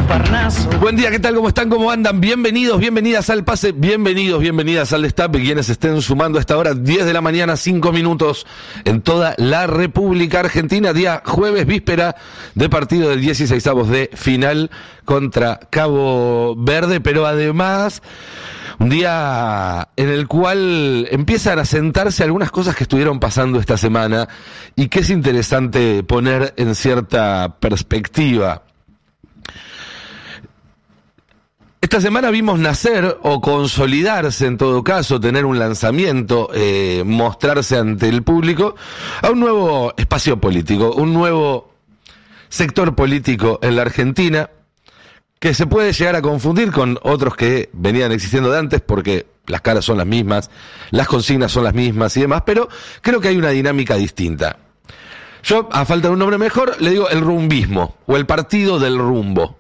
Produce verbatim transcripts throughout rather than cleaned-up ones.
Parnaso. Buen día, ¿qué tal? ¿Cómo están? ¿Cómo andan? Bienvenidos, bienvenidas al Pase, bienvenidos, bienvenidas al Destape. Quienes estén sumando a esta hora, diez de la mañana, cinco minutos en toda la República Argentina. Día jueves, víspera de partido del dieciseisavos de final contra Cabo Verde, pero además un día en el cual empiezan a sentarse algunas cosas que estuvieron pasando esta semana y que es interesante poner en cierta perspectiva. Esta semana vimos nacer o consolidarse, en todo caso, tener un lanzamiento, eh, mostrarse ante el público a un nuevo espacio político, un nuevo sector político en la Argentina que se puede llegar a confundir con otros que venían existiendo de antes porque las caras son las mismas, las consignas son las mismas y demás, pero creo que hay una dinámica distinta. Yo, a falta de un nombre mejor, le digo el rumbismo o el partido del rumbo.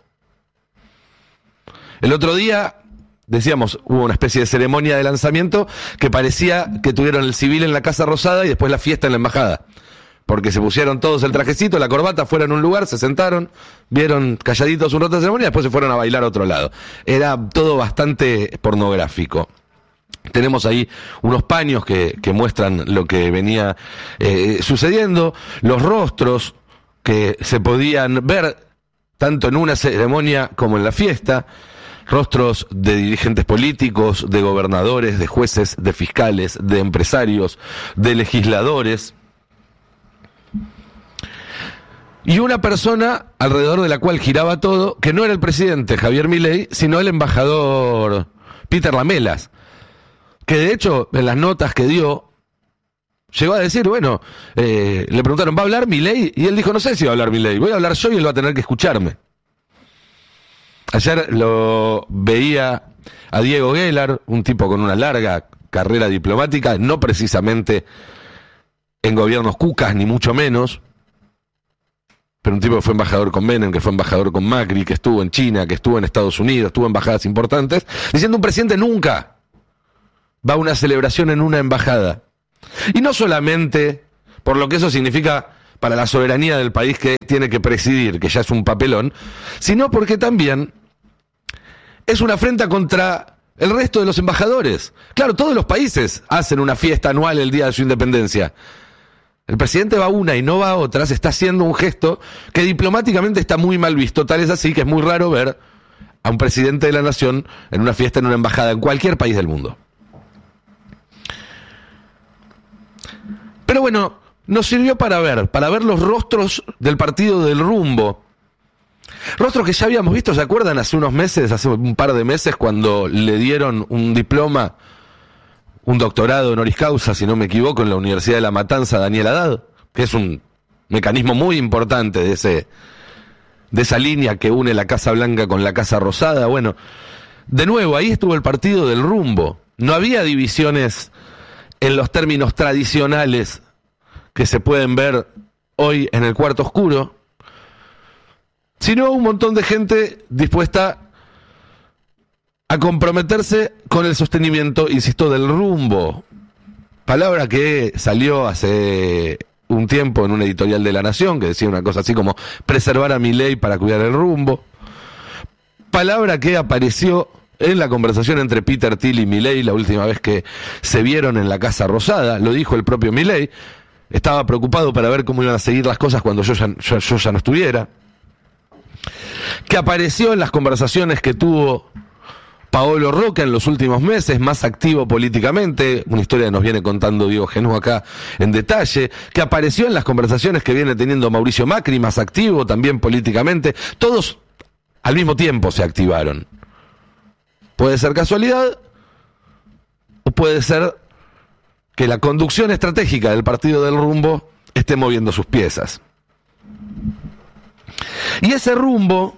El otro día, decíamos, hubo una especie de ceremonia de lanzamiento que parecía que tuvieron el civil en la Casa Rosada y después la fiesta en la embajada. Porque se pusieron todos el trajecito, la corbata, fueron a un lugar, se sentaron, vieron calladitos un rato de ceremonia y después se fueron a bailar a otro lado. Era todo bastante pornográfico. Tenemos ahí unos paños que, que muestran lo que venía eh, sucediendo, los rostros que se podían ver tanto en una ceremonia como en la fiesta. Rostros de dirigentes políticos, de gobernadores, de jueces, de fiscales, de empresarios, de legisladores. Y una persona alrededor de la cual giraba todo, que no era el presidente Javier Milei, sino el embajador Peter Lamelas, que de hecho en las notas que dio, llegó a decir, bueno, eh, le preguntaron, ¿va a hablar Milei? Y él dijo, no sé si va a hablar Milei, voy a hablar yo y él va a tener que escucharme. Ayer lo veía a Diego Guelar, un tipo con una larga carrera diplomática, no precisamente en gobiernos cucas, ni mucho menos, pero un tipo que fue embajador con Menem, que fue embajador con Macri, que estuvo en China, que estuvo en Estados Unidos, estuvo en embajadas importantes, diciendo un presidente nunca va a una celebración en una embajada. Y no solamente por lo que eso significa para la soberanía del país que tiene que presidir, que ya es un papelón, sino porque también es una afrenta contra el resto de los embajadores. Claro, todos los países hacen una fiesta anual el día de su independencia. El presidente va a una y no va a otra, se está haciendo un gesto que diplomáticamente está muy mal visto. Tal es así que es muy raro ver a un presidente de la nación en una fiesta en una embajada en cualquier país del mundo. Pero bueno, nos sirvió para ver, para ver los rostros del partido del rumbo. Rostros que ya habíamos visto, ¿se acuerdan? Hace unos meses, hace un par de meses, cuando le dieron un diploma, un doctorado honoris causa, si no me equivoco, en la Universidad de La Matanza, Daniel Haddad, que es un mecanismo muy importante de ese, de esa línea que une la Casa Blanca con la Casa Rosada. Bueno, de nuevo, ahí estuvo el partido del rumbo. No había divisiones en los términos tradicionales que se pueden ver hoy en el cuarto oscuro, sino un montón de gente dispuesta a comprometerse con el sostenimiento, insisto, del rumbo. Palabra que salió hace un tiempo en un editorial de La Nación, que decía una cosa así como preservar a Milei para cuidar el rumbo. Palabra que apareció en la conversación entre Peter Thiel y Milei la última vez que se vieron en la Casa Rosada. Lo dijo el propio Milei. Estaba preocupado para ver cómo iban a seguir las cosas cuando yo ya, yo, yo ya no estuviera. Que apareció en las conversaciones que tuvo Paolo Roca en los últimos meses, más activo políticamente, una historia que nos viene contando Diego Genú acá en detalle, que apareció en las conversaciones que viene teniendo Mauricio Macri, más activo también políticamente, todos al mismo tiempo se activaron. Puede ser casualidad, o puede ser que la conducción estratégica del partido del rumbo esté moviendo sus piezas. Y ese rumbo,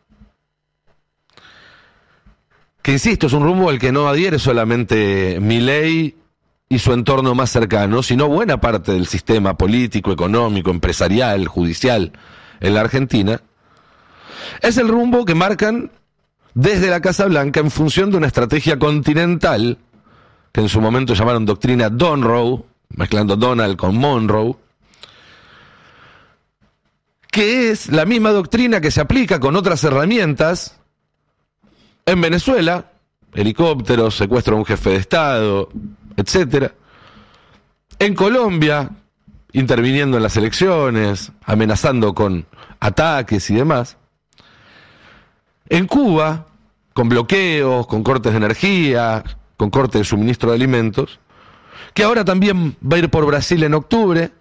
que insisto, es un rumbo al que no adhiere solamente Milei y su entorno más cercano, sino buena parte del sistema político, económico, empresarial, judicial en la Argentina, es el rumbo que marcan desde la Casa Blanca en función de una estrategia continental que en su momento llamaron doctrina Donroe, mezclando Donald con Monroe, que es la misma doctrina que se aplica con otras herramientas en Venezuela, helicópteros, secuestro a un jefe de Estado, etcétera. En Colombia, interviniendo en las elecciones, amenazando con ataques y demás. En Cuba, con bloqueos, con cortes de energía, con corte de suministro de alimentos, que ahora también va a ir por Brasil en octubre,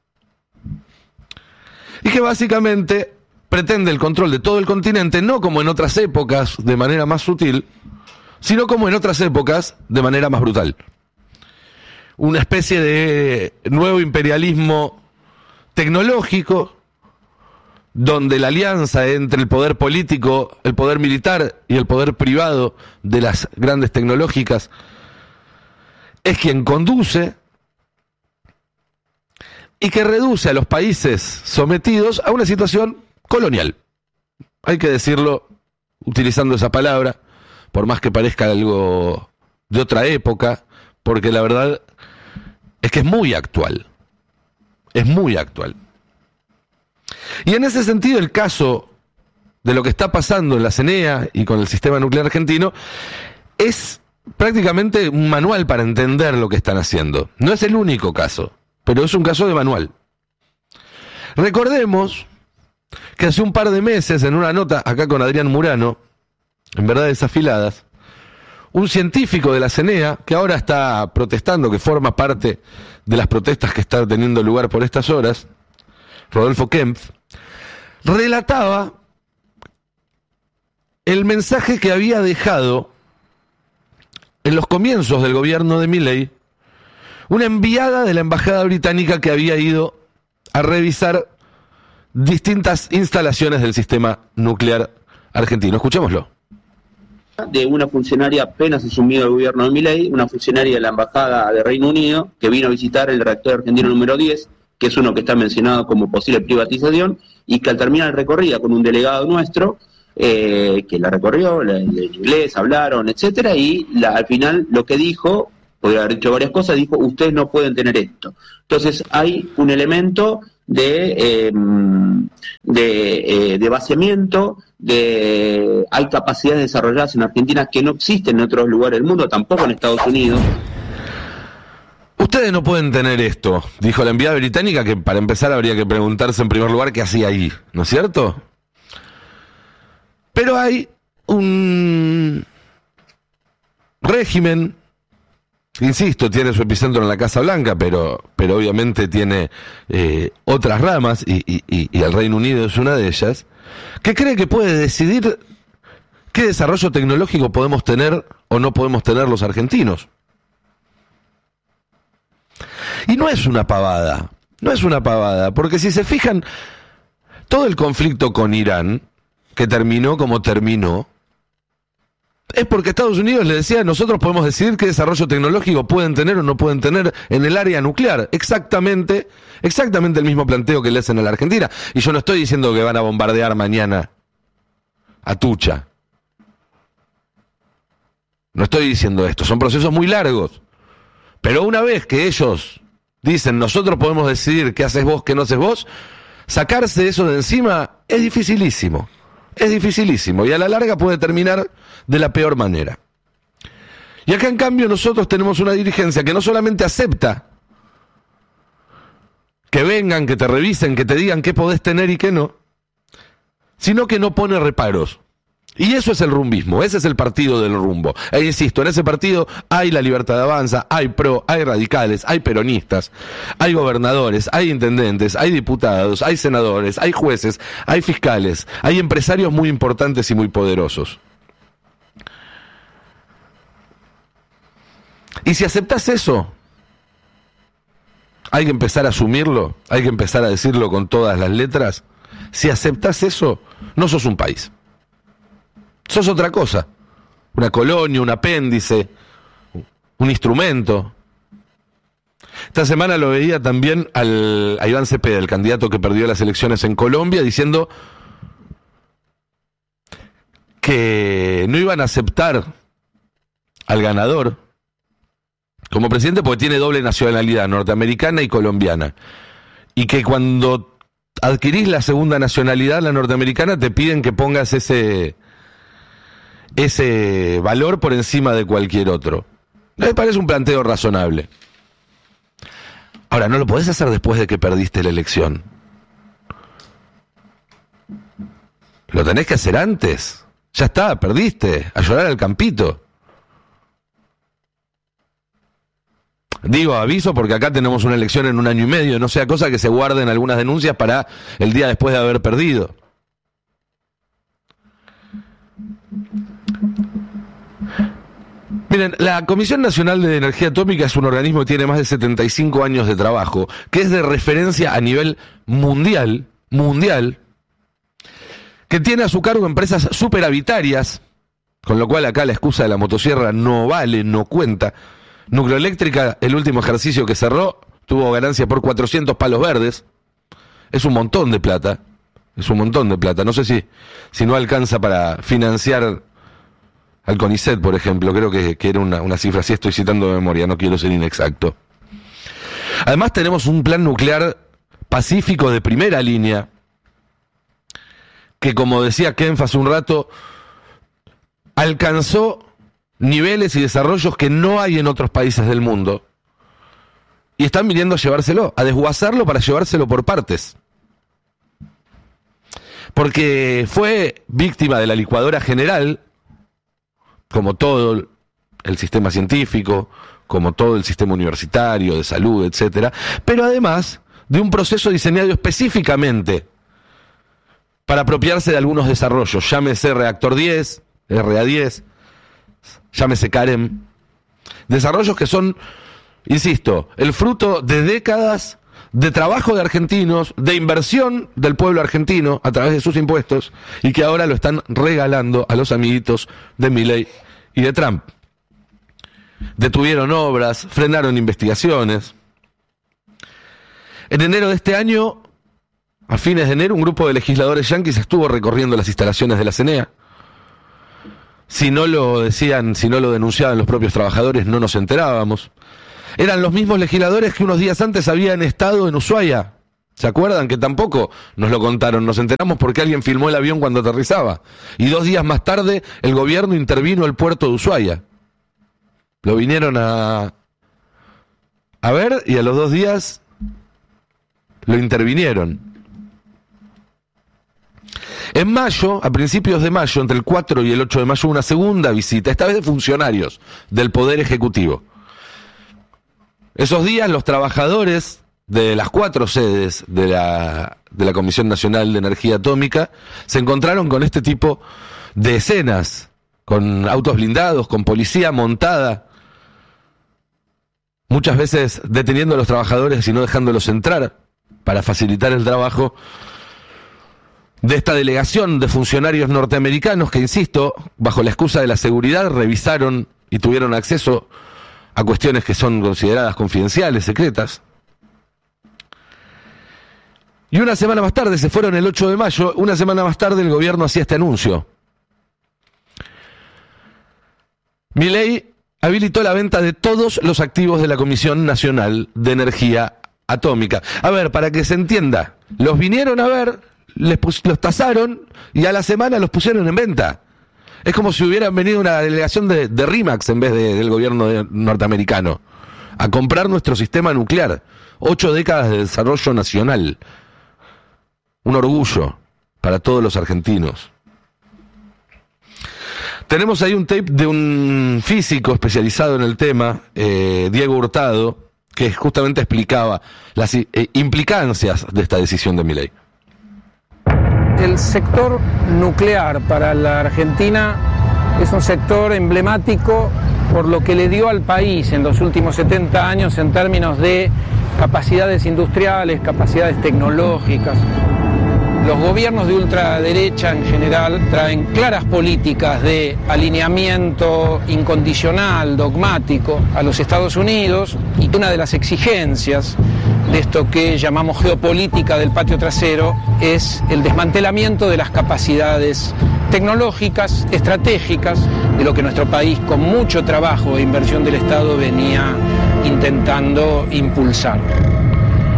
y que básicamente pretende el control de todo el continente, no como en otras épocas de manera más sutil, sino como en otras épocas de manera más brutal. Una especie de nuevo imperialismo tecnológico, donde la alianza entre el poder político, el poder militar y el poder privado de las grandes tecnológicas es quien conduce y que reduce a los países sometidos a una situación colonial. Hay que decirlo utilizando esa palabra, por más que parezca algo de otra época, porque la verdad es que es muy actual. Es muy actual. Y en ese sentido, el caso de lo que está pasando en la C N E A y con el sistema nuclear argentino es prácticamente un manual para entender lo que están haciendo. No es el único caso, pero es un caso de manual. Recordemos que hace un par de meses, en una nota acá con Adrián Murano, en Verdades Afiladas, un científico de la C N E A, que ahora está protestando, que forma parte de las protestas que están teniendo lugar por estas horas, Rodolfo Kempf, relataba el mensaje que había dejado en los comienzos del gobierno de Milei una enviada de la embajada británica que había ido a revisar distintas instalaciones del sistema nuclear argentino. Escuchémoslo. De una funcionaria apenas asumido el gobierno de Milei, una funcionaria de la embajada de Reino Unido que vino a visitar el reactor argentino número diez, que es uno que está mencionado como posible privatización, y que al terminar el recorrido con un delegado nuestro, eh, que la recorrió, la, en inglés, hablaron, etcétera, y la, al final lo que dijo, podría haber dicho varias cosas, dijo, ustedes no pueden tener esto. Entonces hay un elemento de, eh, de, eh, de vaciamiento, de hay capacidades desarrolladas en Argentina que no existen en otros lugares del mundo, tampoco en Estados Unidos. Ustedes no pueden tener esto, dijo la enviada británica, que para empezar habría que preguntarse en primer lugar qué hacía ahí, ¿no es cierto? Pero hay un régimen, insisto, tiene su epicentro en la Casa Blanca, pero, pero obviamente tiene eh, otras ramas, y, y, y el Reino Unido es una de ellas, que cree que puede decidir qué desarrollo tecnológico podemos tener o no podemos tener los argentinos. Y no es una pavada, no es una pavada, porque si se fijan, todo el conflicto con Irán, que terminó como terminó, es porque Estados Unidos le decía, nosotros podemos decidir qué desarrollo tecnológico pueden tener o no pueden tener en el área nuclear. Exactamente, exactamente el mismo planteo que le hacen a la Argentina. Y yo no estoy diciendo que van a bombardear mañana a Tucha. No estoy diciendo esto, son procesos muy largos. Pero una vez que ellos dicen, nosotros podemos decidir qué haces vos, qué no haces vos, sacarse eso de encima es dificilísimo. Es dificilísimo y a la larga puede terminar de la peor manera. Y acá en cambio nosotros tenemos una dirigencia que no solamente acepta que vengan, que te revisen, que te digan qué podés tener y qué no, sino que no pone reparos. Y eso es el rumbismo, ese es el partido del rumbo. E insisto, en ese partido hay la Libertad de Avanza, hay pro, hay radicales, hay peronistas, hay gobernadores, hay intendentes, hay diputados, hay senadores, hay jueces, hay fiscales, hay empresarios muy importantes y muy poderosos. Y si aceptás eso, hay que empezar a asumirlo, hay que empezar a decirlo con todas las letras. Si aceptás eso, no sos un país. Sos otra cosa, una colonia, un apéndice, un instrumento. Esta semana lo veía también al, a Iván Cepeda, el candidato que perdió las elecciones en Colombia, diciendo que no iban a aceptar al ganador como presidente porque tiene doble nacionalidad, norteamericana y colombiana, y que cuando adquirís la segunda nacionalidad, la norteamericana, te piden que pongas ese, ese valor por encima de cualquier otro. Me parece un planteo razonable. Ahora, no lo podés hacer después de que perdiste la elección. Lo tenés que hacer antes. Ya está, perdiste. A llorar al campito. Digo, aviso porque acá tenemos una elección en un año y medio, no sea cosa que se guarden algunas denuncias para el día después de haber perdido. Miren, la Comisión Nacional de Energía Atómica es un organismo que tiene más de setenta y cinco años de trabajo, que es de referencia a nivel mundial, mundial, que tiene a su cargo empresas superavitarias, con lo cual acá la excusa de la motosierra no vale, no cuenta. Nucleoeléctrica, el último ejercicio que cerró, tuvo ganancia por cuatrocientos palos verdes. Es un montón de plata. Es un montón de plata. No sé si, si no alcanza para financiar al CONICET, por ejemplo. Creo que, que era una, una cifra, así estoy citando de memoria, no quiero ser inexacto. Además tenemos un plan nuclear pacífico de primera línea, que como decía Kempf hace un rato, alcanzó niveles y desarrollos que no hay en otros países del mundo. Y están viniendo a llevárselo, a desguazarlo para llevárselo por partes. Porque fue víctima de la licuadora general, como todo el sistema científico, como todo el sistema universitario, de salud, etcétera, pero además de un proceso diseñado específicamente para apropiarse de algunos desarrollos, llámese Reactor diez, R A diez, llámese CAREM, desarrollos que son, insisto, el fruto de décadas de trabajo de argentinos, de inversión del pueblo argentino a través de sus impuestos, y que ahora lo están regalando a los amiguitos de Milei y de Trump. Detuvieron obras, frenaron investigaciones. En enero de este año, a fines de enero, un grupo de legisladores yanquis estuvo recorriendo las instalaciones de la C N E A. Si no lo decían, si no lo denunciaban los propios trabajadores, no nos enterábamos. Eran los mismos legisladores que unos días antes habían estado en Ushuaia. ¿Se acuerdan? Que tampoco nos lo contaron. Nos enteramos porque alguien filmó el avión cuando aterrizaba. Y dos días más tarde, el gobierno intervino el puerto de Ushuaia. Lo vinieron a, a ver y a los dos días lo intervinieron. En mayo, a principios de mayo, entre el cuatro y el ocho de mayo, una segunda visita, esta vez de funcionarios del Poder Ejecutivo. Esos días los trabajadores de las cuatro sedes de la, de la Comisión Nacional de Energía Atómica se encontraron con este tipo de escenas, con autos blindados, con policía montada, muchas veces deteniendo a los trabajadores y no dejándolos entrar para facilitar el trabajo de esta delegación de funcionarios norteamericanos que, insisto, bajo la excusa de la seguridad, revisaron y tuvieron acceso a cuestiones que son consideradas confidenciales, secretas. Y una semana más tarde, se fueron el ocho de mayo, una semana más tarde el gobierno hacía este anuncio. Milei habilitó la venta de todos los activos de la Comisión Nacional de Energía Atómica. A ver, para que se entienda, los vinieron a ver, les pus- los tasaron y a la semana los pusieron en venta. Es como si hubieran venido una delegación de, de RIMAX en vez de, del gobierno de, norteamericano a comprar nuestro sistema nuclear. Ocho décadas de desarrollo nacional. Un orgullo para todos los argentinos. Tenemos ahí un tape de un físico especializado en el tema, eh, Diego Hurtado, que justamente explicaba las eh, implicancias de esta decisión de Milei. El sector nuclear para la Argentina es un sector emblemático por lo que le dio al país en los últimos setenta años en términos de capacidades industriales, capacidades tecnológicas. Los gobiernos de ultraderecha en general traen claras políticas de alineamiento incondicional, dogmático a los Estados Unidos, y una de las exigencias de esto que llamamos geopolítica del patio trasero es el desmantelamiento de las capacidades tecnológicas, estratégicas, de lo que nuestro país con mucho trabajo e inversión del Estado venía intentando impulsar.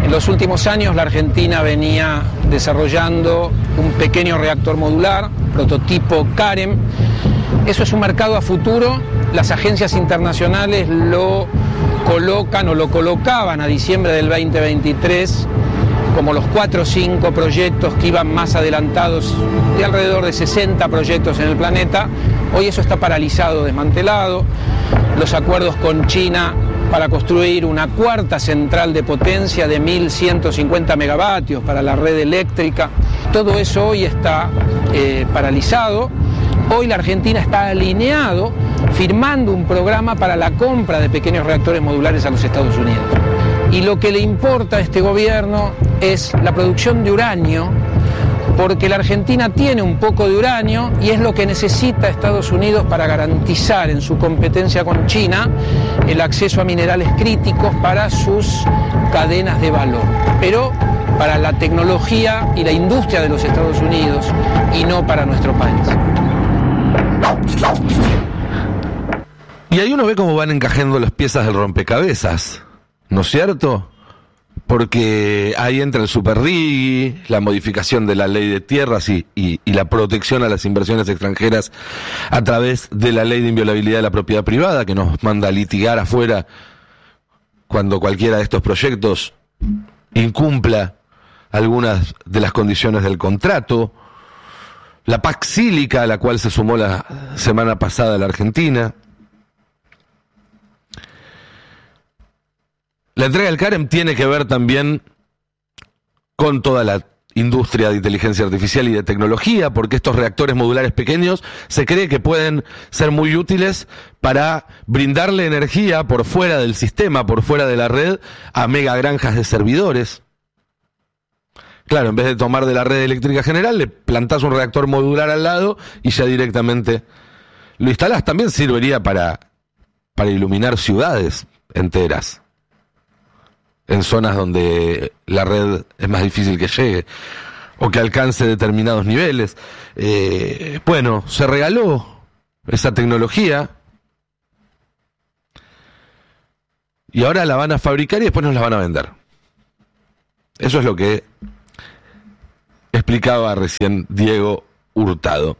En los últimos años la Argentina venía desarrollando un pequeño reactor modular, prototipo CAREM. Eso es un mercado a futuro. Las agencias internacionales lo colocan o lo colocaban a diciembre del veinte veintitrés como los cuatro o cinco proyectos que iban más adelantados, de alrededor de sesenta proyectos en el planeta. Hoy eso está paralizado, desmantelado. Los acuerdos con China para construir una cuarta central de potencia de mil ciento cincuenta megavatios para la red eléctrica, todo eso hoy está eh, paralizado. Hoy la Argentina está alineado firmando un programa para la compra de pequeños reactores modulares a los Estados Unidos. Y lo que le importa a este gobierno es la producción de uranio, porque la Argentina tiene un poco de uranio y es lo que necesita Estados Unidos para garantizar en su competencia con China el acceso a minerales críticos para sus cadenas de valor. Pero para la tecnología y la industria de los Estados Unidos y no para nuestro país. Y ahí uno ve cómo van encajando las piezas del rompecabezas, ¿no es cierto? Porque ahí entra el superrigui, la modificación de la ley de tierras y, y, y la protección a las inversiones extranjeras a través de la ley de inviolabilidad de la propiedad privada, que nos manda a litigar afuera cuando cualquiera de estos proyectos incumpla algunas de las condiciones del contrato. La P A C Sílica, a la cual se sumó la semana pasada la Argentina. La entrega del CAREM tiene que ver también con toda la industria de inteligencia artificial y de tecnología, porque estos reactores modulares pequeños se cree que pueden ser muy útiles para brindarle energía por fuera del sistema, por fuera de la red, a megagranjas de servidores. Claro, en vez de tomar de la red eléctrica general, le plantás un reactor modular al lado y ya directamente lo instalás. También serviría para, para iluminar ciudades enteras, en zonas donde la red es más difícil que llegue o que alcance determinados niveles. Eh, bueno, se regaló esa tecnología y ahora la van a fabricar y después nos la van a vender. Eso es lo que explicaba recién Diego Hurtado.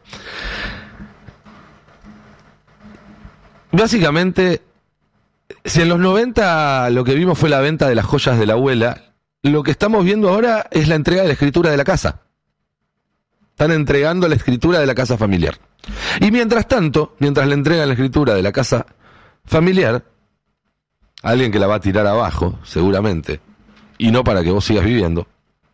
Básicamente, si en los noventa lo que vimos fue la venta de las joyas de la abuela, lo que estamos viendo ahora es la entrega de la escritura de la casa. Están entregando la escritura de la casa familiar. Y mientras tanto, mientras le entregan la escritura de la casa familiar, a alguien que la va a tirar abajo, seguramente, y no para que vos sigas viviendo,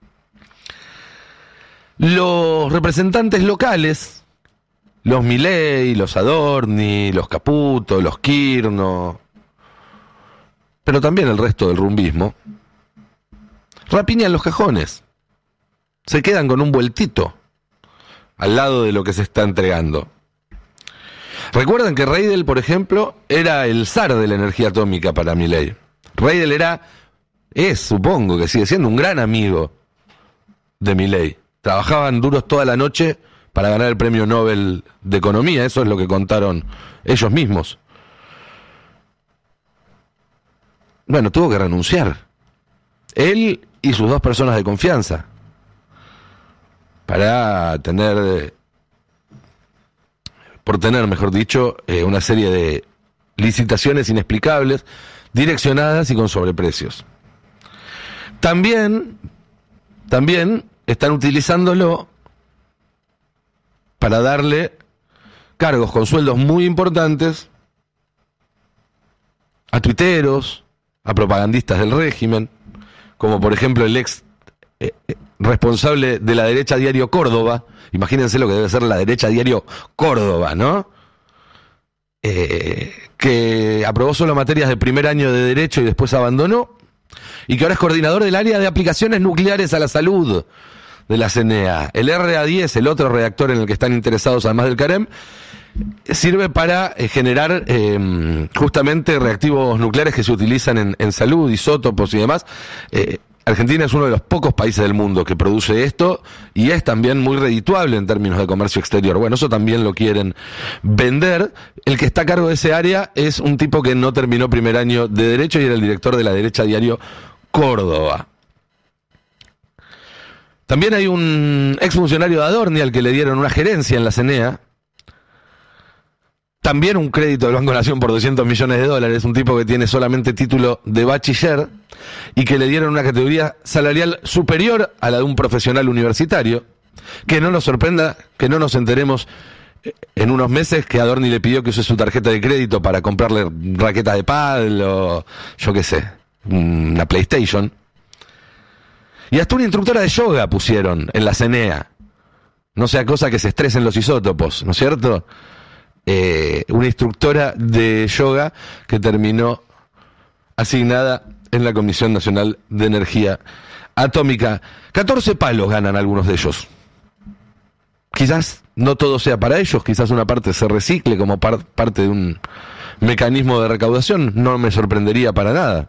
los representantes locales, los Milei, los Adorni, los Caputo, los Kirno, pero también el resto del rumbismo, rapiñan los cajones, se quedan con un vueltito al lado de lo que se está entregando. Recuerden que Reidel, por ejemplo, era el zar de la energía atómica para Milei. Reidel era, es, supongo que sigue siendo un gran amigo de Milei. Trabajaban duros toda la noche para ganar el premio Nobel de Economía, eso es lo que contaron ellos mismos. Bueno, tuvo que renunciar. Él y sus dos personas de confianza. Para tener, por tener, mejor dicho, eh, una serie de licitaciones inexplicables, direccionadas y con sobreprecios. También, también están utilizándolo para darle cargos con sueldos muy importantes a tuiteros, a propagandistas del régimen, como por ejemplo el ex eh, responsable de la derecha Diario Córdoba. Imagínense lo que debe ser la derecha Diario Córdoba, ¿no? Eh, que aprobó solo materias de primer año de Derecho y después abandonó, y que ahora es coordinador del área de aplicaciones nucleares a la salud de la C N E A. El R A diez, el otro reactor en el que están interesados además del CAREM, sirve para eh, generar eh, justamente reactivos nucleares que se utilizan en, en salud, isótopos y demás. Eh, Argentina es uno de los pocos países del mundo que produce esto y es también muy redituable en términos de comercio exterior. Bueno, eso también lo quieren vender. El que está a cargo de ese área es un tipo que no terminó primer año de Derecho y era el director de la derecha Diario Córdoba. También hay un exfuncionario de Adorni al que le dieron una gerencia en la C N E A. También un crédito del Banco Nación por doscientos millones de dólares, un tipo que tiene solamente título de bachiller y que le dieron una categoría salarial superior a la de un profesional universitario. Que no nos sorprenda que no nos enteremos en unos meses que Adorni le pidió que use su tarjeta de crédito para comprarle raquetas de pádel o yo qué sé, una PlayStation. Y hasta una instructora de yoga pusieron en la C N E A. No sea cosa que se estresen los isótopos, ¿no es cierto? Eh, una instructora de yoga que terminó asignada en la Comisión Nacional de Energía Atómica. catorce palos ganan algunos de ellos. Quizás no todo sea para ellos, quizás una parte se recicle como par- parte de un mecanismo de recaudación, no me sorprendería para nada.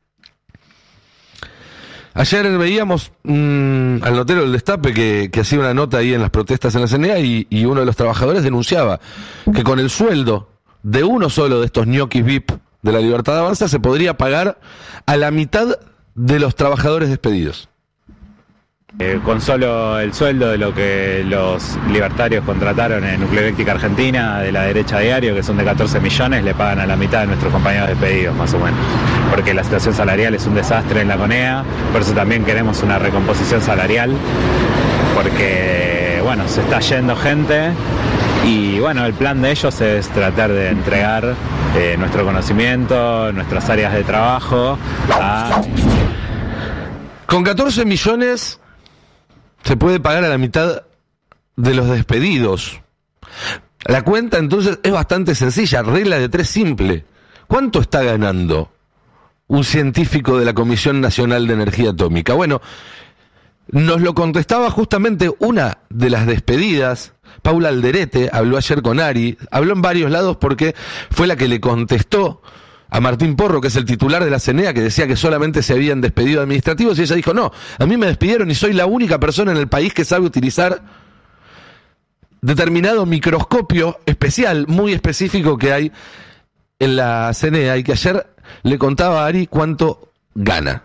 Ayer veíamos mmm, al notero del Destape que, que hacía una nota ahí en las protestas en la C N E A y, y uno de los trabajadores denunciaba que con el sueldo de uno solo de estos ñoquis V I P de la Libertad Avanza se podría pagar a la mitad de los trabajadores despedidos. Eh, con solo el sueldo de lo que los libertarios contrataron en Nucleoeléctrica Argentina, de la derecha diario, que son de catorce millones, le pagan a la mitad de nuestros compañeros despedidos, más o menos. Porque la situación salarial es un desastre en la CONEA, por eso también queremos una recomposición salarial, porque, bueno, se está yendo gente y, bueno, el plan de ellos es tratar de entregar eh, nuestro conocimiento, nuestras áreas de trabajo a... Con catorce millones... se puede pagar a la mitad de los despedidos. La cuenta entonces es bastante sencilla, regla de tres simple. ¿Cuánto está ganando un científico de la Comisión Nacional de Energía Atómica? Bueno, nos lo contestaba justamente una de las despedidas, Paula Alderete, habló ayer con Ari, habló en varios lados porque fue la que le contestó a Martín Porro, que es el titular de la C N E A, que decía que solamente se habían despedido administrativos, y ella dijo, no, a mí me despidieron y soy la única persona en el país que sabe utilizar determinado microscopio especial, muy específico que hay en la C N E A, y que ayer le contaba a Ari cuánto gana.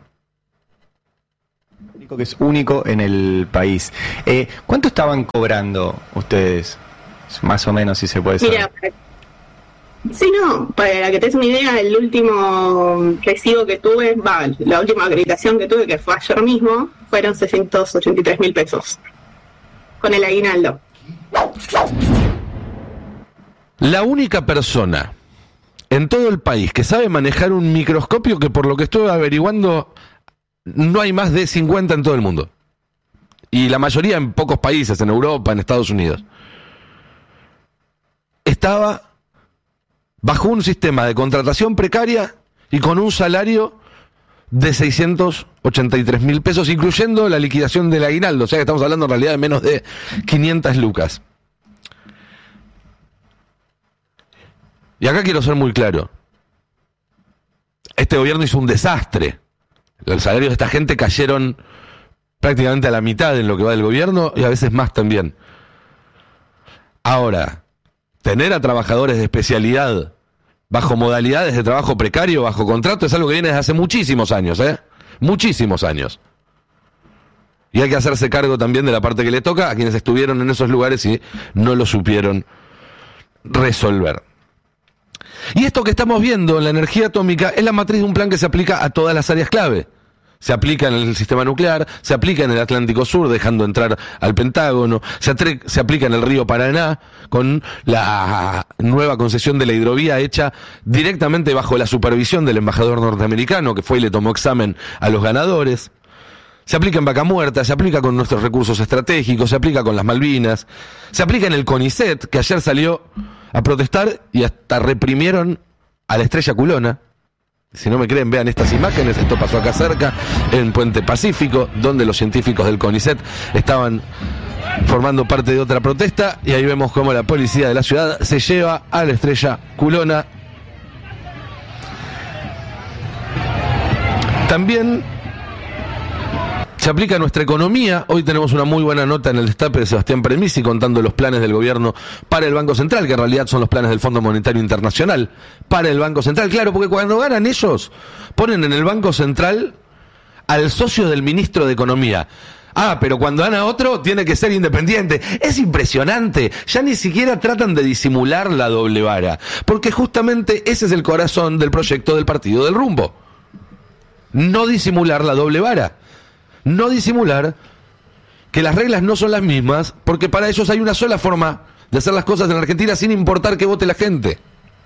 Que es único en el país. Eh, ¿Cuánto estaban cobrando ustedes? Más o menos, si se puede saber. Mira, sí, no, para que te des una idea, el último recibo que tuve, va, la última acreditación que tuve, que fue ayer mismo, fueron seiscientos ochenta y tres mil pesos, con el aguinaldo. La única persona en todo el país que sabe manejar un microscopio, que por lo que estuve averiguando, no hay más de cincuenta en todo el mundo. Y la mayoría en pocos países, en Europa, en Estados Unidos. Estaba bajo un sistema de contratación precaria y con un salario de seiscientos ochenta y tres mil pesos, incluyendo la liquidación del aguinaldo. O sea que estamos hablando en realidad de menos de quinientas lucas. Y acá quiero ser muy claro. Este gobierno hizo un desastre. Los salarios de esta gente cayeron prácticamente a la mitad en lo que va del gobierno y a veces más también. Ahora, tener a trabajadores de especialidad bajo modalidades de trabajo precario, bajo contrato, es algo que viene desde hace muchísimos años, ¿eh? Muchísimos años. Y hay que hacerse cargo también de la parte que le toca a quienes estuvieron en esos lugares y no lo supieron resolver. Y esto que estamos viendo en la energía atómica es la matriz de un plan que se aplica a todas las áreas clave. Se aplica en el sistema nuclear, se aplica en el Atlántico Sur, dejando entrar al Pentágono, se, atre- se aplica en el río Paraná, con la nueva concesión de la hidrovía hecha directamente bajo la supervisión del embajador norteamericano, que fue y le tomó examen a los ganadores. Se aplica en Vaca Muerta, se aplica con nuestros recursos estratégicos, se aplica con las Malvinas, se aplica en el CONICET, que ayer salió a protestar y hasta reprimieron a la Estrella Culona. Si no me creen, vean estas imágenes. Esto pasó acá cerca, en Puente Pacífico, donde los científicos del CONICET estaban formando parte de otra protesta, y ahí vemos cómo la policía de la ciudad se lleva a la Estrella Culona. También se aplica a nuestra economía. Hoy tenemos una muy buena nota en el Destape de Sebastián Premisi contando los planes del gobierno para el Banco Central, que en realidad son los planes del Fondo Monetario Internacional para el Banco Central. Claro, porque cuando ganan ellos, ponen en el Banco Central al socio del ministro de Economía. Ah, pero cuando dan a otro tiene que ser independiente. Es impresionante. Ya ni siquiera tratan de disimular la doble vara, porque justamente ese es el corazón del proyecto del Partido del Rumbo. No disimular la doble vara. No disimular que las reglas no son las mismas, porque para ellos hay una sola forma de hacer las cosas en la Argentina sin importar que vote la gente.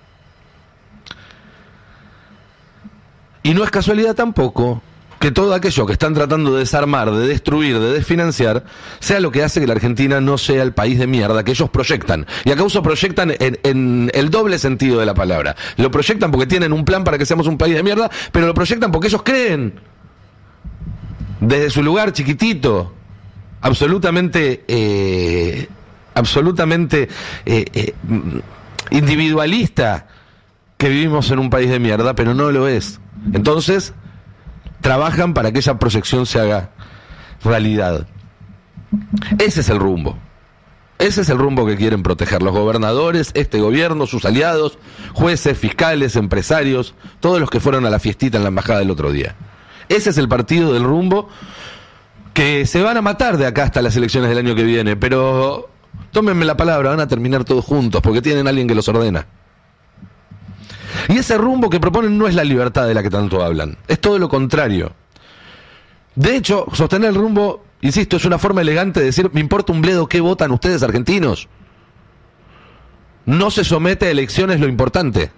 Y no es casualidad tampoco que todo aquello que están tratando de desarmar, de destruir, de desfinanciar, sea lo que hace que la Argentina no sea el país de mierda que ellos proyectan. Y acaso proyectan en, en el doble sentido de la palabra. Lo proyectan porque tienen un plan para que seamos un país de mierda, pero lo proyectan porque ellos creen, desde su lugar chiquitito, absolutamente, eh, absolutamente eh, eh, individualista, que vivimos en un país de mierda, pero no lo es. Entonces trabajan para que esa proyección se haga realidad. Ese es el rumbo. Ese es el rumbo que quieren proteger los gobernadores, este gobierno, sus aliados, jueces, fiscales, empresarios, todos los que fueron a la fiestita en la embajada el otro día. Ese es el partido del rumbo, que se van a matar de acá hasta las elecciones del año que viene, pero tómenme la palabra, van a terminar todos juntos, porque tienen a alguien que los ordena. Y ese rumbo que proponen no es la libertad de la que tanto hablan, es todo lo contrario. De hecho, sostener el rumbo, insisto, es una forma elegante de decir, me importa un bledo qué votan ustedes argentinos. No se somete a elecciones lo importante.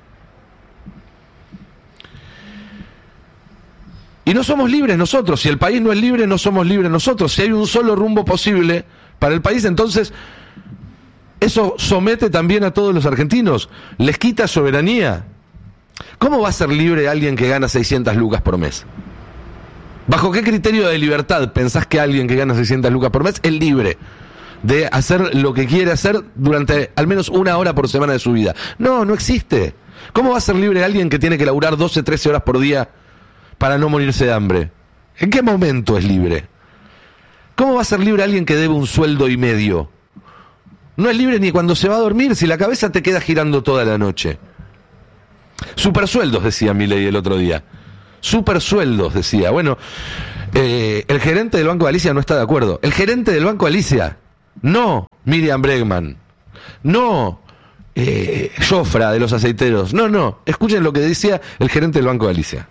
Y no somos libres nosotros, si el país no es libre, no somos libres nosotros. Si hay un solo rumbo posible para el país, entonces eso somete también a todos los argentinos, les quita soberanía. ¿Cómo va a ser libre alguien que gana seiscientas lucas por mes? ¿Bajo qué criterio de libertad pensás que alguien que gana seiscientas lucas por mes es libre de hacer lo que quiere hacer durante al menos una hora por semana de su vida? No, no existe. ¿Cómo va a ser libre alguien que tiene que laburar doce, trece horas por día para no morirse de hambre? ¿En qué momento es libre? ¿Cómo va a ser libre alguien que debe un sueldo y medio? No es libre ni cuando se va a dormir, si la cabeza te queda girando toda la noche. Supersueldos, decía Milei el otro día. Supersueldos, decía. Bueno, eh, el gerente del Banco Galicia no está de acuerdo. El gerente del Banco Galicia, no Miriam Bregman, no eh, Jofra de los aceiteros, no, no. Escuchen lo que decía el gerente del Banco Galicia.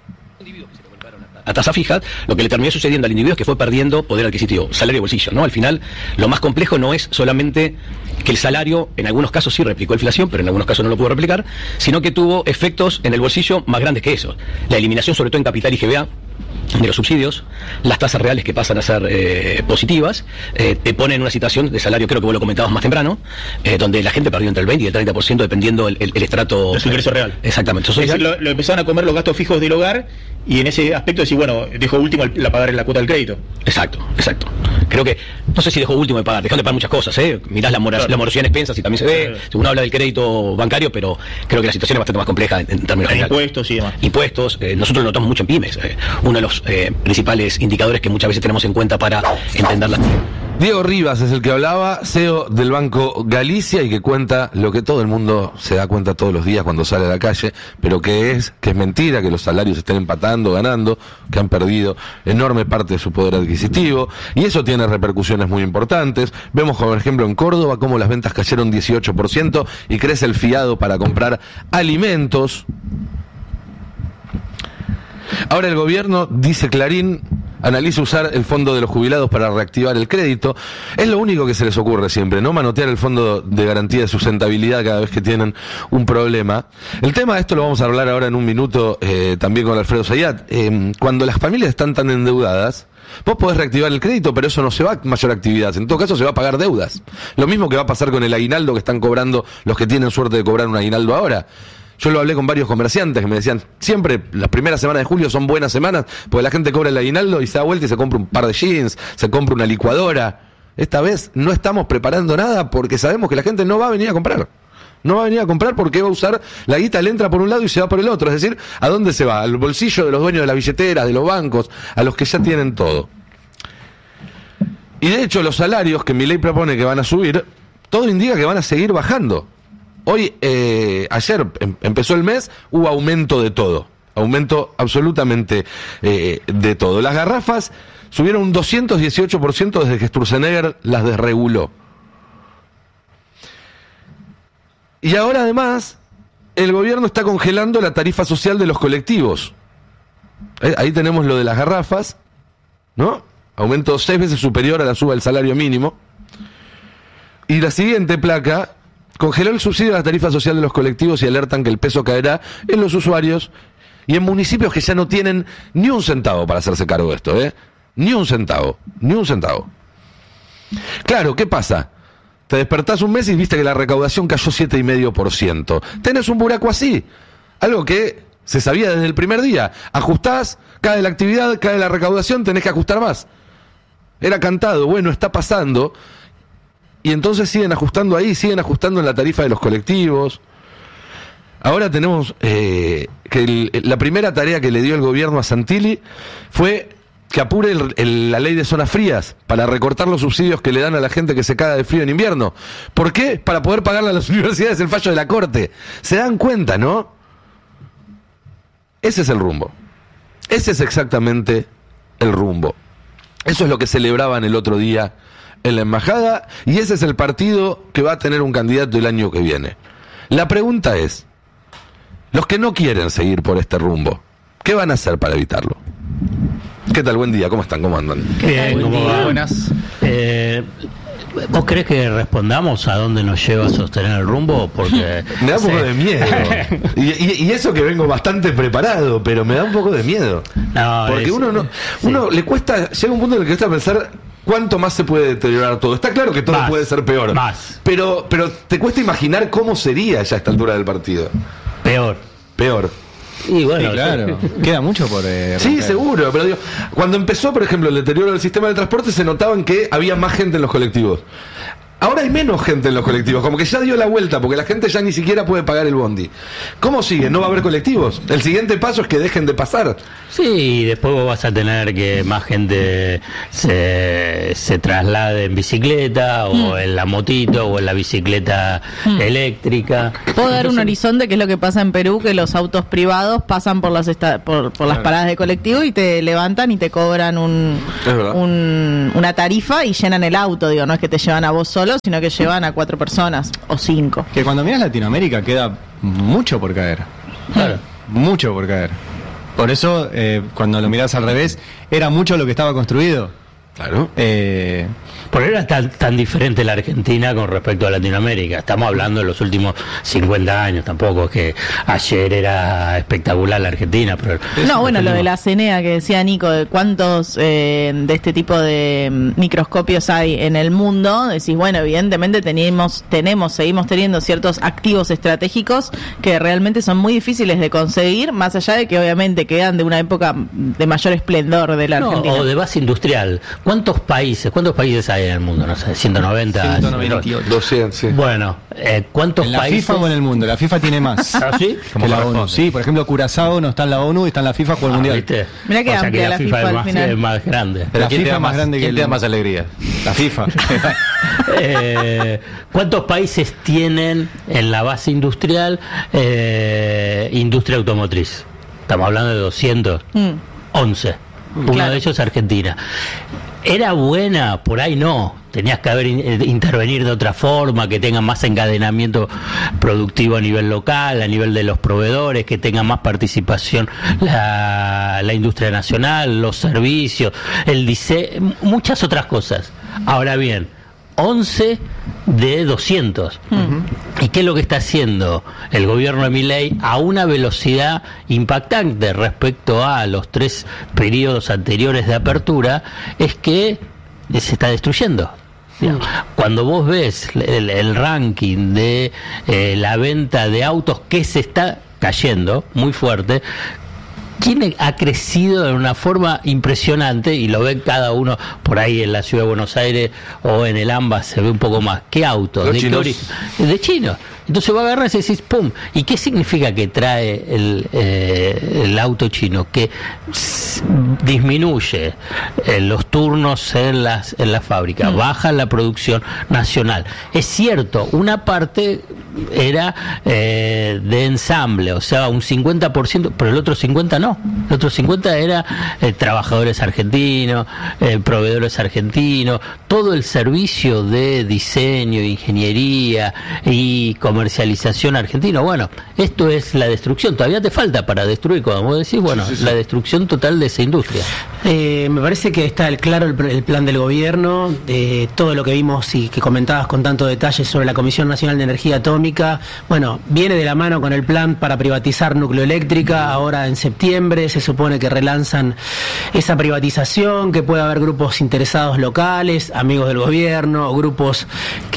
A tasa fija, lo que le terminó sucediendo al individuo es que fue perdiendo poder adquisitivo, salario y bolsillo, ¿no? Al final, lo más complejo no es solamente que el salario, en algunos casos sí replicó inflación, pero en algunos casos no lo pudo replicar, sino que tuvo efectos en el bolsillo más grandes que eso. La eliminación, sobre todo en capital y G B A, de los subsidios, las tasas reales que pasan a ser eh, positivas, eh, te ponen en una situación de salario, creo que vos lo comentabas más temprano, eh, donde la gente perdió entre el veinte y el treinta por ciento dependiendo el, el, el estrato de su ingreso real. Exactamente. Es decir, lo, lo empezaron a comer los gastos fijos del hogar y en ese aspecto decir, bueno, dejó último el, la pagar en la cuota del crédito. Exacto, exacto. Creo que, no sé si dejó último de pagar, dejó de pagar muchas cosas, ¿eh? Mirás la, mora, claro. la morosidad en expensas y también se ve, claro. Uno habla del crédito bancario, pero creo que la situación es bastante más compleja en, en términos generales. Impuestos y demás. Impuestos, eh, nosotros lo notamos mucho en pymes. Eh, uno de los eh, principales indicadores que muchas veces tenemos en cuenta para entenderlas. Diego Rivas es el que hablaba, C E O del Banco Galicia, y que cuenta lo que todo el mundo se da cuenta todos los días cuando sale a la calle, pero que es que es mentira, que los salarios estén empatando, ganando, que han perdido enorme parte de su poder adquisitivo, y eso tiene repercusiones muy importantes. Vemos, por ejemplo, en Córdoba cómo las ventas cayeron dieciocho por ciento y crece el fiado para comprar alimentos. Ahora el gobierno, dice Clarín, analiza usar el fondo de los jubilados para reactivar el crédito. Es lo único que se les ocurre siempre, ¿no? Manotear el fondo de garantía de sustentabilidad cada vez que tienen un problema. El tema de esto lo vamos a hablar ahora en un minuto eh, también con Alfredo Zayat. Eh, cuando las familias están tan endeudadas, vos podés reactivar el crédito, pero eso no se va a mayor actividad. En todo caso se va a pagar deudas. Lo mismo que va a pasar con el aguinaldo que están cobrando los que tienen suerte de cobrar un aguinaldo ahora. Yo lo hablé con varios comerciantes que me decían, siempre las primeras semanas de julio son buenas semanas, porque la gente cobra el aguinaldo y se da vuelta y se compra un par de jeans, se compra una licuadora. Esta vez no estamos preparando nada porque sabemos que la gente no va a venir a comprar. No va a venir a comprar porque va a usar, la guita le entra por un lado y se va por el otro. Es decir, ¿a dónde se va? Al bolsillo de los dueños de las billeteras, de los bancos, a los que ya tienen todo. Y de hecho los salarios que Milei propone que van a subir, todo indica que van a seguir bajando. Hoy, eh, ayer em, empezó el mes, hubo aumento de todo. aumento absolutamente eh, de todo. Las garrafas subieron un doscientos dieciocho por ciento desde que Sturzenegger las desreguló. Y ahora además, el gobierno está congelando la tarifa social de los colectivos. Eh, ahí tenemos lo de las garrafas, ¿no? Aumento seis veces superior a la suba del salario mínimo. Y la siguiente placa, congeló el subsidio a la tarifa social de los colectivos y alertan que el peso caerá en los usuarios y en municipios que ya no tienen ni un centavo para hacerse cargo de esto, ¿eh? Ni un centavo, ni un centavo. Claro, ¿qué pasa? Te despertás un mes y viste que la recaudación cayó siete coma cinco por ciento. Tenés un buraco así, algo que se sabía desde el primer día. Ajustás, cae la actividad, cae la recaudación, tenés que ajustar más. Era cantado, bueno, está pasando. Y entonces siguen ajustando ahí, siguen ajustando en la tarifa de los colectivos. Ahora tenemos eh, que el, la primera tarea que le dio el gobierno a Santilli fue que apure el, el, la ley de zonas frías para recortar los subsidios que le dan a la gente que se caga de frío en invierno. ¿Por qué? Para poder pagarle a las universidades el fallo de la Corte. ¿Se dan cuenta, no? Ese es el rumbo. Ese es exactamente el rumbo. Eso es lo que celebraban el otro día en la embajada y ese es el partido que va a tener un candidato el año que viene. La pregunta es, los que no quieren seguir por este rumbo, ¿qué van a hacer para evitarlo? ¿Qué tal? Buen día, ¿cómo están? ¿Cómo andan? Bien, ¿cómo va? Buenas. Eh, ¿Vos crees que respondamos a dónde nos lleva a sostener el rumbo? Porque me da un poco sí. de miedo. Y, y, y eso que vengo bastante preparado, pero me da un poco de miedo. No, porque es, uno no, sí. uno le cuesta, llega un punto en el que cuesta pensar cuánto más se puede deteriorar todo. Está claro que todo más, puede ser peor. Más. Pero, pero te cuesta imaginar cómo sería ya a esta altura del partido. Peor. Peor. Y bueno, sí, claro, queda mucho por eh, sí, seguro, pero digo, cuando empezó, por ejemplo, el deterioro del sistema de transporte, se notaban que había más gente en los colectivos. Ahora hay menos gente en los colectivos, como que ya dio la vuelta, porque la gente ya ni siquiera puede pagar el bondi. ¿Cómo sigue? ¿No va a haber colectivos? El siguiente paso es que dejen de pasar. Sí, y después vos vas a tener que más gente se, se traslade en bicicleta, o mm. en la motito, o en la bicicleta mm. eléctrica. Puedo dar un horizonte, que es lo que pasa en Perú, que los autos privados pasan por las esta, por, por las paradas de colectivo y te levantan y te cobran un, un una tarifa y llenan el auto, digo, no es que te llevan a vos solo, sino que llevan a cuatro personas o cinco. Que cuando miras Latinoamérica queda mucho por caer. Claro. Mucho por caer. Por eso, eh, cuando lo miras al revés, era mucho lo que estaba construido. Claro. Eh, Por eso era tan, tan diferente la Argentina con respecto a Latinoamérica. Estamos hablando de los últimos cincuenta años, tampoco es que ayer era espectacular la Argentina. Pero no, bueno, lo de la CENEA que decía Nico, de cuántos eh, de este tipo de microscopios hay en el mundo, decís, bueno, evidentemente tenemos, tenemos, seguimos teniendo ciertos activos estratégicos que realmente son muy difíciles de conseguir, más allá de que obviamente quedan de una época de mayor esplendor de la Argentina. No, o de base industrial. ¿Cuántos países, cuántos países hay en el mundo? No sé, ciento noventa. ciento noventa y ocho. doscientos, sí. Bueno, eh, ¿cuántos en la países? FIFA o en el mundo? La FIFA tiene más. ¿Ah, sí? Que la ONU. Sí, por ejemplo, Curazao no está en la ONU y está en la FIFA por el ah, Mundial. ¿viste? Mirá que o sea amplia que la, la FIFA, FIFA es, más, es más grande. Pero la FIFA es más grande que ¿quién te da más alegría? La FIFA. eh, ¿Cuántos países tienen en la base industrial eh, industria automotriz? Estamos hablando de doscientos. Mm. once. Uno claro. de ellos es Argentina. ¿Era buena? Por ahí no. Tenías que haber in- intervenir de otra forma, que tengan más encadenamiento productivo a nivel local, a nivel de los proveedores, que tengan más participación la, la industria nacional, los servicios, el diseño, muchas otras cosas. Ahora bien, once de doscientos. Uh-huh. ¿Y qué es lo que está haciendo el gobierno de Milei a una velocidad impactante respecto a los tres periodos anteriores de apertura? Es que se está destruyendo. Uh-huh. Cuando vos ves el, el ranking de eh, la venta de autos, que se está cayendo muy fuerte, ¿quién ha crecido de una forma impresionante? Y lo ven cada uno por ahí en la ciudad de Buenos Aires o en el AMBA, se ve un poco más. ¿Qué autos? Los ¿De chinos. qué origen? De chinos. Entonces vos agarras y decís, ¡pum! ¿Y qué significa que trae el, eh, el auto chino? Que s- disminuye eh, los turnos en las en la fábrica, mm. baja la producción nacional. Es cierto, una parte era eh, de ensamble, o sea, un cincuenta por ciento, pero el otro cincuenta por ciento no. El otro cincuenta por ciento era eh, trabajadores argentinos, eh, proveedores argentinos, todo el servicio de diseño, ingeniería y comercialización argentino. Bueno, esto es la destrucción. Todavía te falta para destruir, como vos decís, bueno, sí, sí, sí. la destrucción total de esa industria. Eh, me parece que está el claro el, el plan del gobierno, de todo lo que vimos y que comentabas con tanto detalle sobre la Comisión Nacional de Energía Atómica. Bueno, viene de la mano con el plan para privatizar Nucleoeléctrica. Ahora en septiembre se supone que relanzan esa privatización, que puede haber grupos interesados locales, amigos del gobierno, o grupos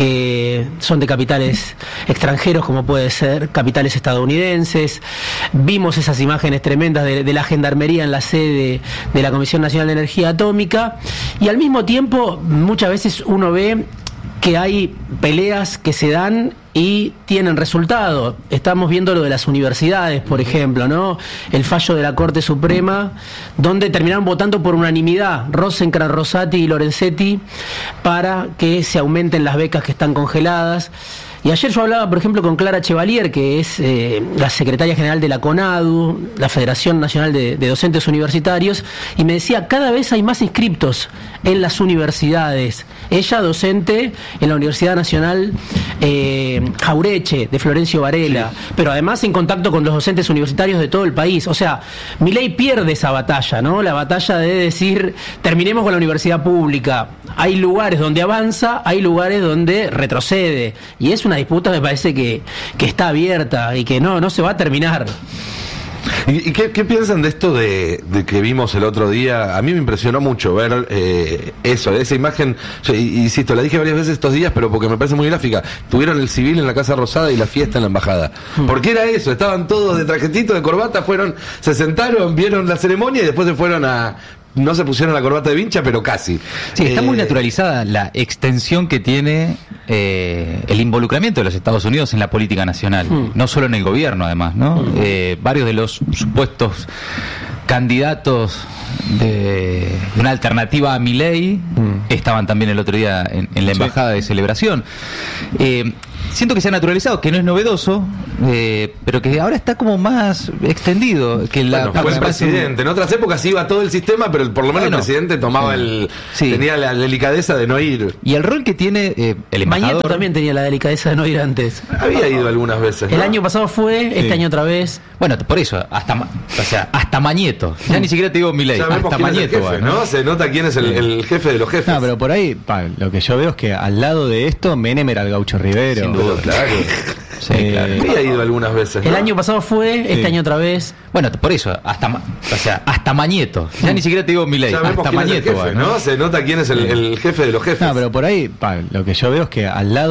que son de capitales extranjeros, como puede ser capitales estadounidenses. Vimos esas imágenes tremendas de, de la gendarmería en la sede de la Comisión Nacional de Energía Atómica, y al mismo tiempo muchas veces uno ve que hay peleas que se dan y tienen resultado. Estamos viendo lo de las universidades, por ejemplo, ¿no? El fallo de la Corte Suprema, donde terminaron votando por unanimidad Rosenkrantz, Rosati y Lorenzetti para que se aumenten las becas que están congeladas. Y ayer yo hablaba, por ejemplo, con Clara Chevalier, que es eh, la secretaria general de la CONADU, la Federación Nacional de, de Docentes Universitarios, y me decía, cada vez hay más inscriptos en las universidades. Ella docente en la Universidad Nacional eh, Jaureche, de Florencio Varela, sí. pero además en contacto con los docentes universitarios de todo el país. O sea, Milei pierde esa batalla, ¿no? La batalla de decir, terminemos con la universidad pública. Hay lugares donde avanza, hay lugares donde retrocede, y es una disputa, me parece que, que está abierta y que no, no se va a terminar. ¿Y, y qué, qué piensan de esto de, de que vimos el otro día? A mí me impresionó mucho ver eh, eso, esa imagen. Yo, insisto, la dije varias veces estos días, pero porque me parece muy gráfica. Tuvieron el civil en la Casa Rosada y la fiesta en la embajada. Hmm. ¿Por qué era eso? Estaban todos de trajetito, de corbata, fueron, se sentaron, vieron la ceremonia y después se fueron a... No se pusieron la corbata de vincha, pero casi. Sí, está eh, muy naturalizada la extensión que tiene eh, el involucramiento de los Estados Unidos en la política nacional, mm. no solo en el gobierno, además, ¿no? Mm. Eh, varios de los supuestos candidatos de una alternativa a Milei mm. estaban también el otro día en, en la embajada sí. de celebración. Eh, siento que se ha naturalizado, que no es novedoso, eh, pero que ahora está como más extendido. Que la bueno, fue el presidente. En otras épocas iba todo el sistema, pero por lo menos bueno, el presidente tomaba sí. el sí. tenía la delicadeza de no ir. Y el rol que tiene eh, el embajador... Mañeto también tenía la delicadeza de no ir antes. Había ido algunas veces, ¿no? El año pasado fue, sí. este año otra vez. Bueno, por eso, hasta o sea, hasta Mañeto. Ya ni siquiera te digo Milei, hasta Mañeto. Jefe, va, ¿no? ¿no? Se nota quién es el, el jefe de los jefes. No, pero por ahí, pa, lo que yo veo es que al lado de esto, Menem era el Gaucho Rivero. Sin duda, claro. Sí, claro. Había ido algunas veces, ¿no? El año pasado fue, este sí. año otra vez. Bueno, por eso, hasta o sea, hasta Mañeto. Ya ni siquiera te digo Milei, hasta Mañeto. Jefe, va, ¿no? Se nota quién es el, el jefe de los jefes. No, pero por ahí, pa, lo que yo veo es que al lado